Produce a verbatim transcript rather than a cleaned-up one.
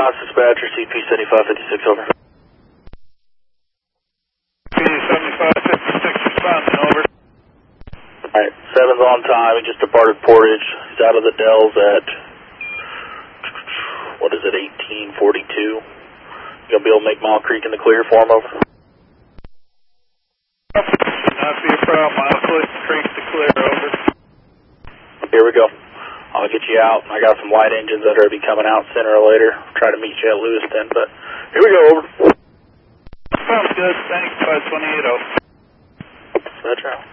Dispatcher, C P seventy-five fifty-six, over. C P seventy-five fifty-six, responding, over. Alright, seven's on time, he just departed Portage. He's out of the Dells at, what is it, eighteen forty-two. You gonna be able to make Mile Creek in the clear for him, over? Should not be a problem, Mile Creek to clear, over. Here we go. I'll get you out. I got some white engines that are going to be coming out sooner or later. Try to meet you at Lewiston, but here we go, over. Sounds good, thanks, five twenty-eight, over. That's right.